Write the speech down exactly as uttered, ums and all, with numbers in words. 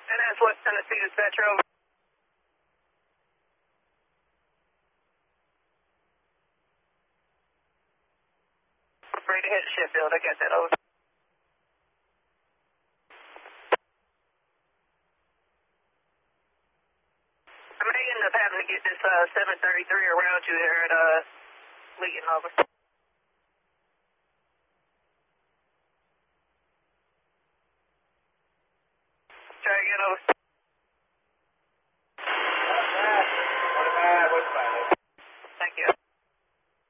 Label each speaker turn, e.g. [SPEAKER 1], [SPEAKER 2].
[SPEAKER 1] And that's West Tennessee dispatcher over. Ready to hit Sheffield, I got that over. I may end up having to get this uh, seven thirty-three around you here at uh, Leaton over. Try again over.